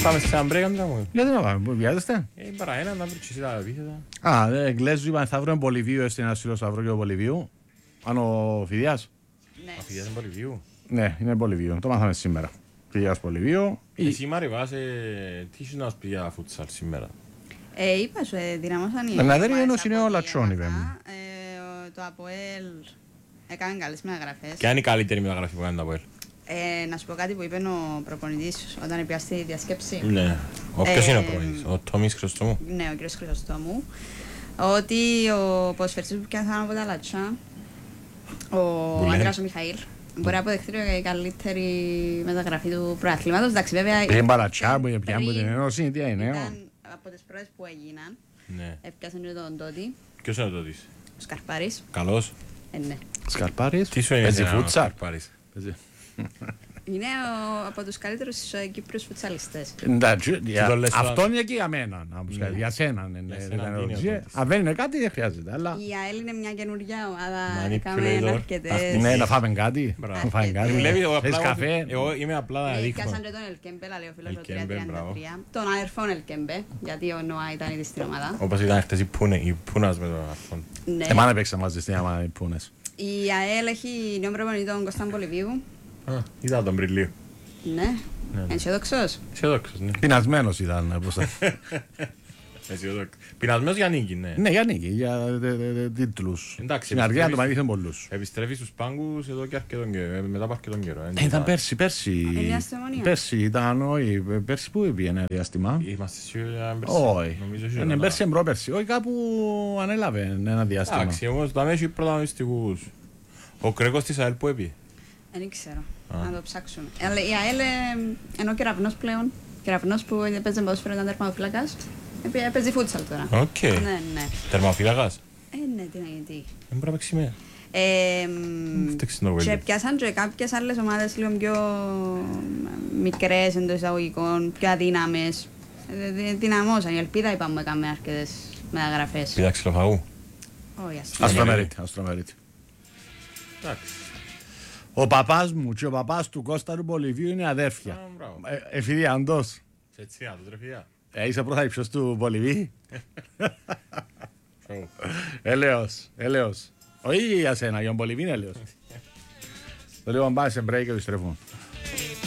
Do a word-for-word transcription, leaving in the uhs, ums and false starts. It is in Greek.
Πάμε σε ένα break, Αντρέα μου. Γιατί να πάμε, βιάζεστε. Ε, παρά ένα, να βρεις τα επίθετα. Α, Εγγλέζου είπαν θα βρουν Πολυβίου, έστειλε ένα σύλλο Σταυρό και ο Πολυβίου. Αν ο Φιδιάς. Ναι. Α, Φιδιάς είναι Πολυβίου. Ναι, είναι Πολυβίου. Το μάθαμε σήμερα. Φιδιάς Πολυβίου. Εσύ Μαριβάς, τι σου να σου πει για φούτσαλ σήμερα. Ε, είπα σου, ε, δυναμώσαν οι Εναδέρει ομάδες ένωση είναι από ο τη Λατσόνι, Ελλάδα. βέβαια. Ε, ο- Το ΑΠΟΕΛ έκανε καλές μεταγραφές. Ποια είναι η καλύτερη μεταγραφή που κάνει το ΑΠΟΕΛ. Ε, να σου πω κάτι που είπε ο προπονητής όταν πήγα στη διασκέψη. Ναι. Ο ποιος Ε, είναι ο προπονητής, ο Τόμις Χρυσοστόμου. Ναι, ο κ. Χρυσοστόμου. Ότι ο ποδοσφαιριστής που πιάσαν από τα Λατσά, ο Που λέει. Άντρας ο Μιχαήλ, μπορεί να αποδεχτεί η καλύτερη μεταγραφή του προαθλήματος. Εντάξει, βέβαια. Πήγε μπαλατσά που πια από την πριν Ενώση, τι είναι. Ήταν από τις πρώτες που έγιναν. Ναι. Έπιασαν και τον Τότι, Ποιος είναι ο Τότης. ο Σκαρπάρης. Καλός. Ε, ναι. Σκαρπάρης. Τι σου είναι Παίζει εσένα ο φούτσα. Σκαρπάρης. Είναι ο, από τους καλύτερους ε, Κύπριους φουτσαλιστές. Εντάξει, για- το λες τώρα. αυτό είναι και για μένα. να μου σκέφτεσαι. Για σένα είναι Για είναι σένα είναι ο ερώτηση. Τότης. Αν δεν είναι κάτι, δεν χρειάζεται. Αλλά Η ΑΕΛ είναι μια καινούργια ομάδα. Manipulator. Έκαμε αρκετές. ναι, να φάμε κάτι. Μπράβο. Να φάμε κάτι. Δουλεύει εγώ Θες απλά. καφέ. Εγώ είμαι απλά Ε, δείγμα. Πιάσαν και τον Ελκέμπε, λέει ο φίλος ο Ελκέμπε, τριακόσια τριάντα τρία. Τον αδερφόν Ελκέμπε, γιατί ο Νοά ήταν ήδη στην ομάδα. Όπως ήταν χτες η Πούνε, η Πούνας με τον αρφόν. Ναι. Εμάνα παίξα μαζί στην άμα πούνες. Η ΑΕΛ έχει νέο προπονητή τον Κωνσταν Πολυβίου. Α, είδα τον Πριλίου. Ναι. Αισιοδόξος. Αισιοδόξος, ναι. Πεινασμένος ήταν. πώς θα- Αισιοδόξος. Πεινασμένος για νίκη, ναι. Ναι, για νίκη, για δε- δε- δε- τίτλους. Εντάξει, Στην αργία να το επιστρέφεις- μαγείθεν πολλούς. Επιστρέφει στους πάγκους εδώ και αρκετόν καιρό, ε, μετά από αρκετόν καιρό. ε. Ε, Ήταν πέρσι, πέρσι. είναι διάστημα μονία. Πέρσι ήταν, όχι, πέρσι που πήγε ένα διάστημα. Είμαστε σίγουροι να πέρσι. Όχι, Νομίζω είναι σίγουρα. πέρσι, εμπρόπερσι. Όχι, κάπου ανέλαβε ένα διάστημα. Εντάξει, όμως τα μέση πρωταγωνιστικούς. Ο Κρέκος της ΑΕΛ που έπιε. Δεν ξέρω. Α. Να το ψάξουμε. Αλλά η ΑΕΛ, ε, ενώ ο Κεραυνός πλέον, Κεραυνός που παίζει ποδόσφαιρο ήταν τερματοφύλακας, επέ- παίζει φούτσαλ τώρα. Οκ. Ναι, ναι. Τερμαφύλακας. Ε, ναι, τι να γίνει. Δεν μπορεί να παίξει με. Ε, μ, Φταίξει την Ορβέλη. και πιάσαν και κάποιες άλλες ομάδες λίγο πιο μικρές εντός εισαγωγικών, πιο αδύναμες. Ε, δυ- Δυναμώσαν. Η Ελπίδα είπαμε έκαμε αρκετές μεταγραφές. Πήδα ξυλοφαγού. Όχι, ας Αστρομερίτη, αστρομερίτη. Εντάξει. Ο παπάς μου και ο παπάς του Κώστα του Πολυβίου είναι αδέρφια. Α, μπράβο. Ε, Εφηδία, αντός. Έτσι, να το τρεφιά. Ε, είσαι πρώτα ύψος του Πολυβί. Φράγω. Έλεος, έλεος. Όχι για σένα, για τον Πολυβί είναι έλεος. Το λέω πάμε σε break και επιστρέφουμε.